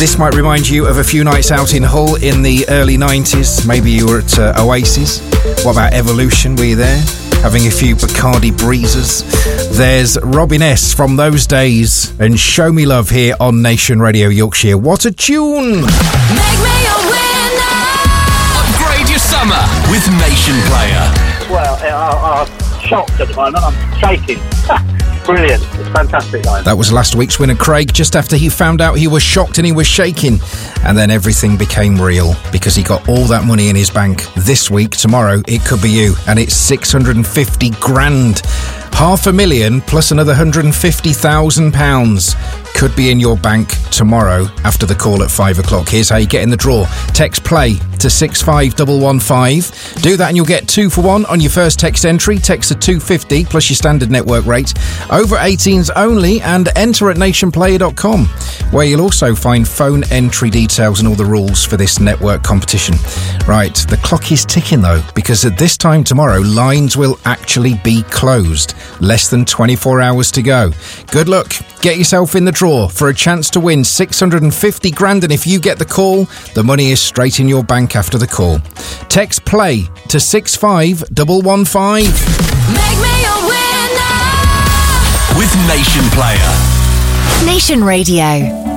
This might remind you of a few nights out in Hull in the early 90s. Maybe you were at Oasis. What about Evolution? Were you there? Having a few Bacardi breezes. There's Robin S. from those days and Show Me Love here on Nation Radio Yorkshire. What a tune! Make me a winner! Upgrade your summer with Nation Player. Well, I'm shocked at the moment. I'm shaking. Brilliant. It's fantastic, guys. That was last week's winner, Craig, just after he found out he was shocked and he was shaking. And then everything became real because he got all that money in his bank. This week, tomorrow, it could be you. And it's 650 grand. $500,000 plus another £150,000 could be in your bank tomorrow after the call at 5 o'clock. Here's how you get in the draw. Text play to 65115. Do that and you'll get 2 for 1 on your first text entry. Text to 250 plus your standard network rate. Over 18s only, and enter at nationplayer.com, where you'll also find phone entry details and all the rules for this network competition. Right, the clock is ticking though, because at this time tomorrow, lines will actually be closed. Less than 24 hours to go. Good luck. Get yourself in the draw for a chance to win 650 grand, and if you get the call, the money is straight in your bank after the call. Text play to 65115. Make me a winner! With Nation Player. Nation Radio.